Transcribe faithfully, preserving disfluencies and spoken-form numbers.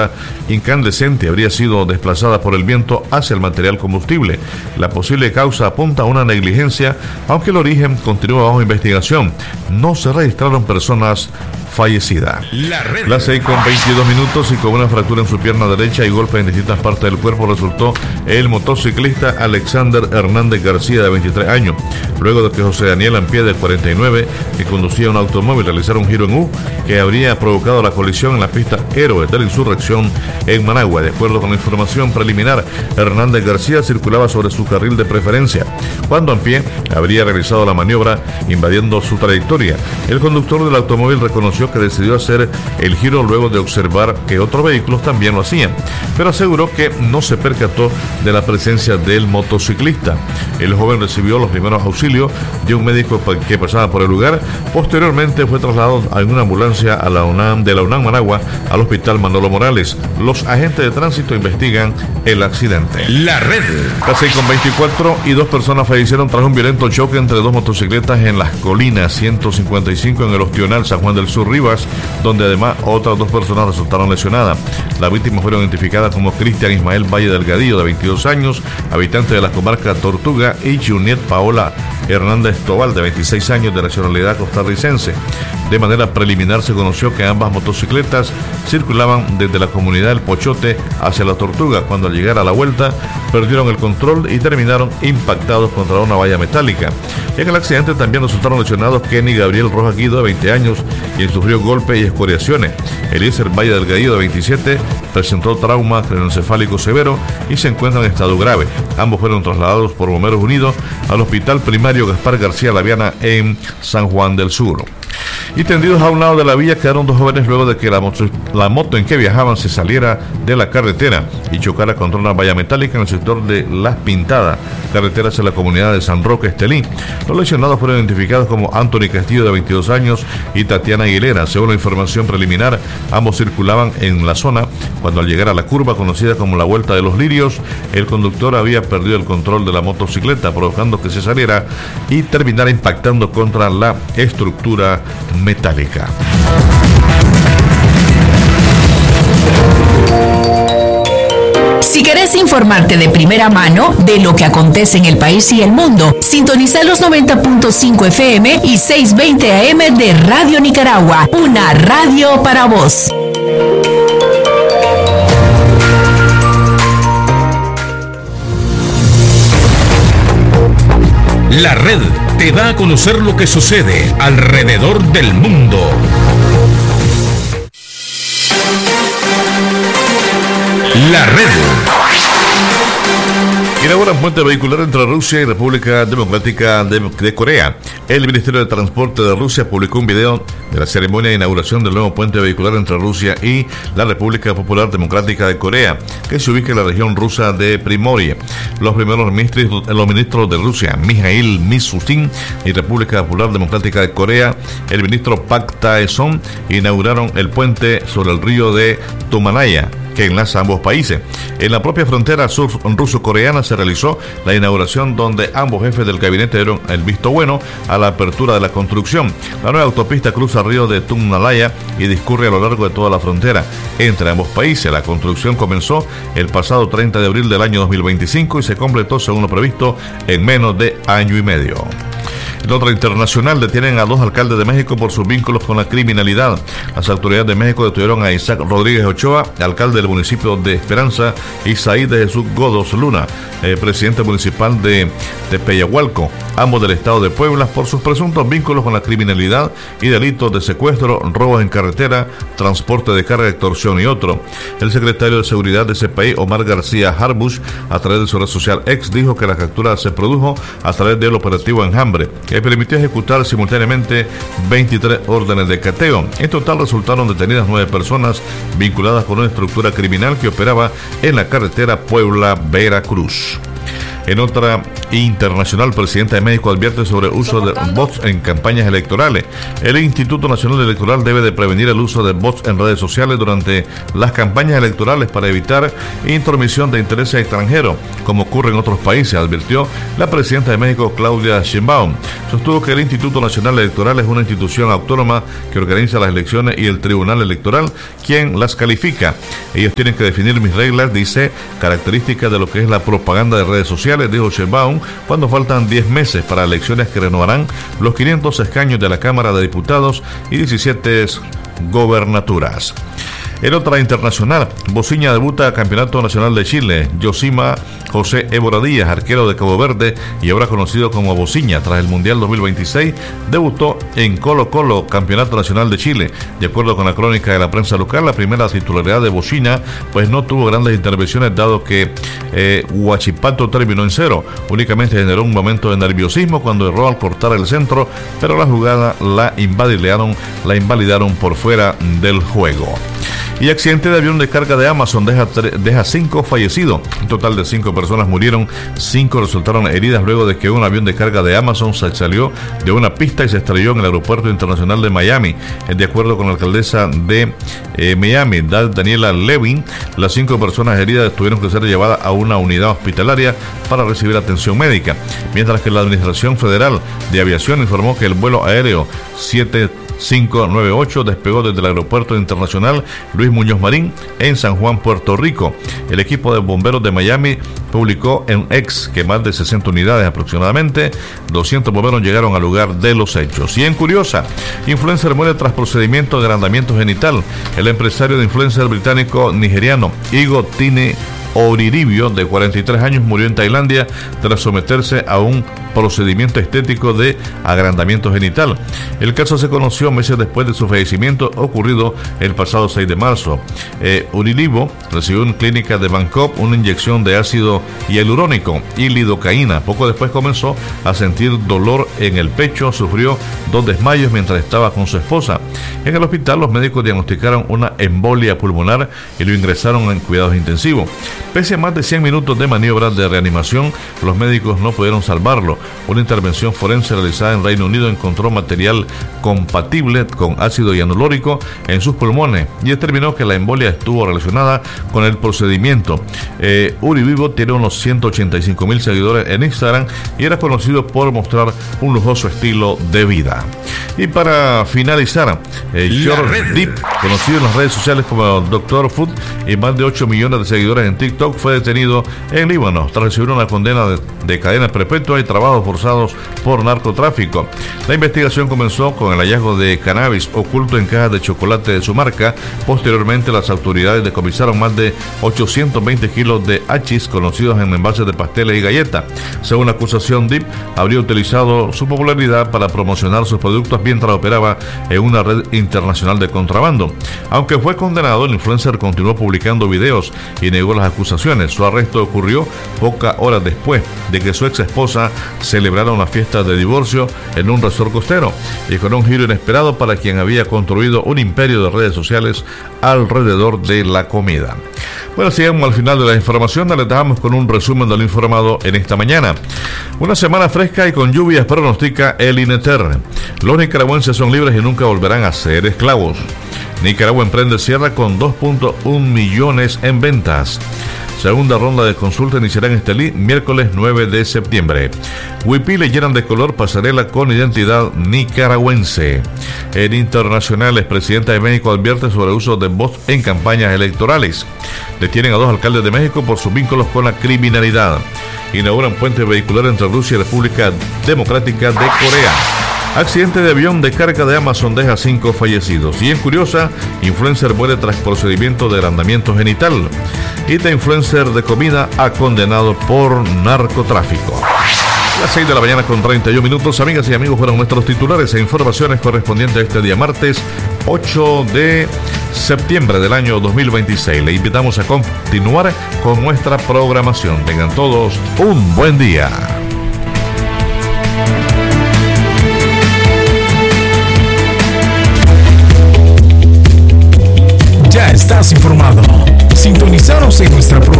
pipa incandescente habría sido desplazada por el viento hacia el material combustible. La posible causa apunta a una negligencia, aunque el origen continúa bajo investigación. No se registraron personas fallecidas. Las seis con veintidós minutos y con una fractura en su pierna derecha y golpes en distintas partes del cuerpo resultó el motociclista Alexander Hernández García, de veintitrés años, luego de que José Daniel Ampie, de cuarenta y nueve, que conducía un automóvil, realizara un giro en U que habría provocado la colisión en la pista Héroes de la Insurrección en Managua. De acuerdo con la información preliminar, Hernández García circulaba sobre su carril de preferencia cuando Ampie habría realizado la maniobra invadiendo su trayectoria. El conductor del automóvil reconoció que decidió hacer el giro luego de observar que otros vehículos también lo hacían, pero aseguró que no se percató de la presencia del motociclista. El joven recibió los primeros auxilios de un médico que pasaba por el lugar. Posteriormente fue trasladado en una ambulancia a la UNAM, de la UNAM Managua al Hospital Manolo Morales. Los agentes de tránsito investigan el accidente. La red. Las seis con veinticuatro y dos personas fallecieron tras un violento choque entre dos motocicletas en Las Colinas ciento cincuenta y cinco en el Ostional San Juan del Sur Rivas, donde además otras dos personas resultaron lesionadas. Las víctimas fueron identificadas como Cristian Ismael Valle Delgadillo, de veintidós años, habitante de la comarca Tortuga, y Juniet Paola Hernández Tobal, de veintiséis años, de nacionalidad costarricense. De manera preliminar se conoció que ambas motocicletas circulaban desde la comunidad del Pochote hacia la Tortuga, cuando al llegar a la vuelta perdieron el control y terminaron impactados contra una valla metálica. En el accidente también resultaron lesionados Kenny Gabriel Rojas Guido, de veinte años, quien sufrió golpes y escoriaciones. Eliezer Valle Delgadillo, de veintisiete, presentó trauma craneoencefálico severo y se encuentra en estado grave. Ambos fueron trasladados por Bomberos Unidos al Hospital Primario Gaspar García Laviana en San Juan del Sur. Y tendidos a un lado de la vía quedaron dos jóvenes luego de que la moto, la moto en que viajaban se saliera de la carretera y chocara contra una valla metálica en el sector de Las Pintadas, carretera hacia la comunidad de San Roque, Estelí. Los lesionados fueron identificados como Anthony Castillo, de veintidós años, y Tatiana Aguilera. Según la información preliminar, ambos circulaban en la zona cuando, al llegar a la curva conocida como la Vuelta de los Lirios, el conductor había perdido el control de la motocicleta, provocando que se saliera y terminara impactando contra la estructura metálica. Si querés informarte de primera mano de lo que acontece en el país y el mundo, sintoniza los noventa punto cinco F M y seiscientos veinte A M de Radio Nicaragua, una radio para vos. La red te da a conocer lo que sucede alrededor del mundo. La red. Inauguran puente vehicular entre Rusia y República Democrática de, de Corea. El Ministerio de Transporte de Rusia publicó un video de la ceremonia de inauguración del nuevo puente vehicular entre Rusia y la República Popular Democrática de Corea, que se ubica en la región rusa de Primorie. Los primeros ministros, los ministros de Rusia, Mikhail Mishustin, y República Popular Democrática de Corea, el ministro Pak Tae-son, inauguraron el puente sobre el río de Tumanaya, que enlaza ambos países. En la propia frontera sur ruso-coreana se realizó la inauguración, donde ambos jefes del gabinete dieron el visto bueno a la apertura de la construcción. La nueva autopista cruza el río de Tumanaya y discurre a lo largo de toda la frontera entre ambos países. La construcción comenzó el pasado treinta de abril del año dos mil veinticinco y se completó, según lo previsto, en menos de año y medio. En otra internacional, detienen a dos alcaldes de México por sus vínculos con la criminalidad. Las autoridades de México detuvieron a Isaac Rodríguez Ochoa, alcalde del municipio de Esperanza, y Said de Jesús Godos Luna, eh, presidente municipal de Tepeyahualco, ambos del estado de Puebla, por sus presuntos vínculos con la criminalidad y delitos de secuestro, robos en carretera, transporte de carga, extorsión y otro. El secretario de Seguridad de ese país, Omar García Harbush, a través de su red social X, dijo que la captura se produjo a través del operativo Enjambre, que permitió ejecutar simultáneamente veintitrés órdenes de cateo. En total resultaron detenidas nueve personas vinculadas con una estructura criminal que operaba en la carretera Puebla-Veracruz. En otra internacional, presidenta de México advierte sobre uso de bots en campañas electorales. El Instituto Nacional Electoral debe de prevenir el uso de bots en redes sociales durante las campañas electorales para evitar intromisión de intereses extranjeros, como ocurre en otros países, advirtió la presidenta de México, Claudia Sheinbaum. Sostuvo que el Instituto Nacional Electoral es una institución autónoma que organiza las elecciones y el Tribunal Electoral quien las califica. Ellos tienen que definir mis reglas, dice, características de lo que es la propaganda de redes sociales, dijo Sheinbaum, cuando faltan diez meses para elecciones que renovarán los quinientos escaños de la Cámara de Diputados y diecisiete gobernaturas. En otra internacional, Bociña debuta Campeonato Nacional de Chile. Yosima José Évora Díaz, arquero de Cabo Verde y ahora conocido como Bociña, tras el Mundial dos mil veintiséis, debutó en Colo Colo, Campeonato Nacional de Chile. De acuerdo con la crónica de la prensa local, la primera titularidad de Bociña pues no tuvo grandes intervenciones, dado que eh, Huachipato terminó en cero. Únicamente generó un momento de nerviosismo cuando erró al cortar el centro, pero la jugada la invalidaron, la invalidaron por fuera del juego. Y accidente de avión de carga de Amazon deja, deja cinco fallecidos. Un total de cinco personas murieron, cinco resultaron heridas luego de que un avión de carga de Amazon se salió de una pista y se estrelló en el aeropuerto internacional de Miami. De acuerdo con la alcaldesa de eh, Miami, Daniela Levin, las cinco personas heridas tuvieron que ser llevadas a una unidad hospitalaria para recibir atención médica, mientras que la Administración Federal de Aviación informó que el vuelo aéreo siete cinco nueve ocho despegó desde el aeropuerto internacional Luis Muñoz Marín en San Juan, Puerto Rico. El equipo de bomberos de Miami publicó en X que más de sesenta unidades, aproximadamente doscientos bomberos, llegaron al lugar de los hechos. Y en curiosa, influencer muere tras procedimiento de agrandamiento genital. El empresario de influencer británico nigeriano Igo Tine Oriribio, de cuarenta y tres años, murió en Tailandia tras someterse a un procedimiento estético de agrandamiento genital. El caso se conoció meses después de su fallecimiento, ocurrido el pasado seis de marzo. Eh, Oriribio recibió en clínica de Bangkok una inyección de ácido hialurónico y lidocaína. Poco después comenzó a sentir dolor en el pecho, sufrió dos desmayos mientras estaba con su esposa. En el hospital los médicos diagnosticaron una embolia pulmonar y lo ingresaron en cuidados intensivos. Pese a más de cien minutos de maniobras de reanimación, los médicos no pudieron salvarlo. Una intervención forense realizada en Reino Unido encontró material compatible con ácido hialurónico en sus pulmones y determinó que la embolia estuvo relacionada con el procedimiento. Eh, Uribibo tiene unos ciento ochenta y cinco mil seguidores en Instagram y era conocido por mostrar un lujoso estilo de vida. Y para finalizar, eh, George Deep, conocido en las redes sociales como doctor Food y más de ocho millones de seguidores en TikTok, fue detenido en Líbano tras recibir una condena de, de cadena perpetua y trabajos forzados por narcotráfico. La investigación comenzó con el hallazgo de cannabis oculto en cajas de chocolate de su marca. Posteriormente, las autoridades decomisaron más de ochocientos veinte kilos de hachís conocidos en envases de pasteles y galletas. Según la acusación, Deep habría utilizado su popularidad para promocionar sus productos mientras operaba en una red internacional de contrabando. Aunque fue condenado, el influencer continuó publicando videos y negó las acusaciones. Su arresto ocurrió pocas horas después de que su ex esposa celebrara una fiesta de divorcio en un resort costero, y con un giro inesperado para quien había construido un imperio de redes sociales alrededor de la comida. Bueno, sigamos al final de la información. Les dejamos con un resumen de lo informado en esta mañana. Una semana fresca y con lluvias pronostica el INETER. Los nicaragüenses son libres y nunca volverán a ser esclavos. Nicaragua emprende cierre con dos punto uno millones en ventas. Segunda ronda de consulta iniciará en Estelí miércoles nueve de septiembre. Huipiles llenan de color pasarela con identidad nicaragüense. En internacionales, presidenta de México advierte sobre el uso de bots en campañas electorales. Detienen a dos alcaldes de México por sus vínculos con la criminalidad. Inauguran puente vehicular entre Rusia y República Democrática de Corea. Accidente de avión de carga de Amazon deja cinco fallecidos. Y en curiosa, influencer muere tras procedimiento de agrandamiento genital. Y de influencer de comida ha condenado por narcotráfico. Las seis de la mañana con treinta y un minutos. Amigas y amigos, fueron nuestros titulares e informaciones correspondientes a este día martes ocho de septiembre del año dos mil veintiséis. Le invitamos a continuar con nuestra programación. Tengan todos un buen día. Ya estás informado. Sintonizaros en nuestra programación.